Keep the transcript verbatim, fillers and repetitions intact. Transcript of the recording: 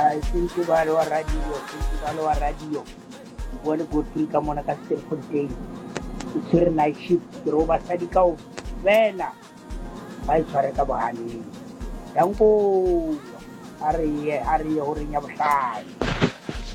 Sentebale wa radio, Sentebale wa radio. Bua le Godfrey ka mona ka Sterkfontein. O tshwere night shift, ke re o basadi kaofela ba e tshware ka bohaleng. Yanko a re ye, a re ye ho reng ya bohlano.